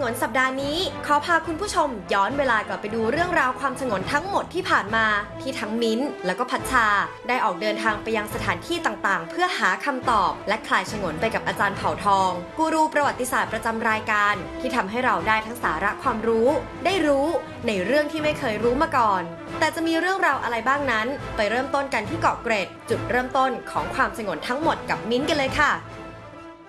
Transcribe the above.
นสัปดาห์นี้ขอพาคุณผู้ชมย้อนเวลากลับไปดูเรื่องราวความสงวนทั้งหมดที่ผ่านมาที่ทั้งมิ้นท์แล้วก็พัชชาได้ออกเดินทางไปยังสถานที่ต่างๆเพื่อหาคำตอบและคลายฉงนไปกับอาจารย์เผ่าทองกูรูประวัติศาสตร์ประจำรายการที่ทำให้เราได้ทั้งสาระความรู้ได้รู้ในเรื่องที่ไม่เคยรู้มาก่อนแต่จะมีเรื่องราวอะไรบ้างนั้นไปเริ่มต้นกันที่เกาะเกร็ดจุดเริ่มต้นของความสงวนทั้งหมดกับมิ้นท์กันเลยค่ะ